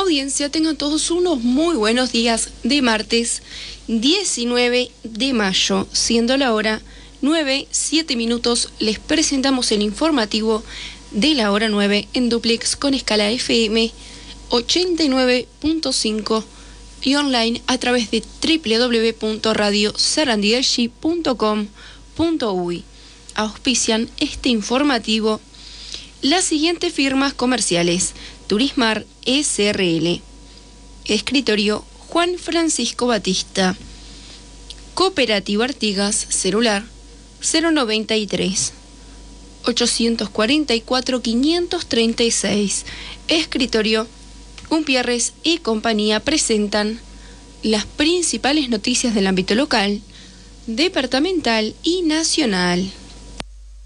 audiencia, tengan todos unos muy buenos días de martes 19 de mayo, siendo la hora 9:07. Les presentamos el informativo de la hora 9 en duplex con escala FM 89.5 y online a través de www.radiosarandiergi.com.uy. Auspician este informativo las siguientes firmas comerciales: Turismar SRL, Escritorio Juan Francisco Batista, Cooperativa Artigas, celular 093 844 536. Escritorio Gutiérrez y compañía presentan las principales noticias del ámbito local, departamental y nacional.